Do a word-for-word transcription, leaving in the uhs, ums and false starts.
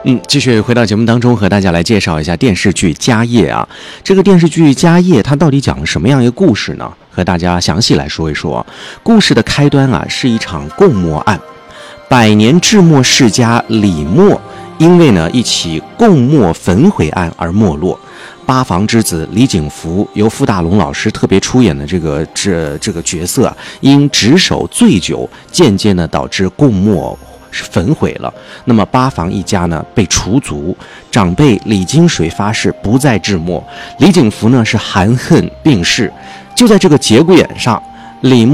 嗯，继续回到节目当中，和大家来介绍一下电视剧《家业》啊。这个电视剧《家业》它到底讲了什么样一个故事呢？和大家详细来说一说。故事的开端啊，是一场共墨案。百年制墨世家李默，因为呢一起共墨焚毁案而没落。八房之子李景福由傅大龙老师特别出演的这个这这个角色啊，因执手醉酒，渐渐的导致共墨焚毁了。那么八房一家呢被除族，长辈李金水发誓不再制墨，李景福呢是含恨病逝。就在这个节骨眼上，李默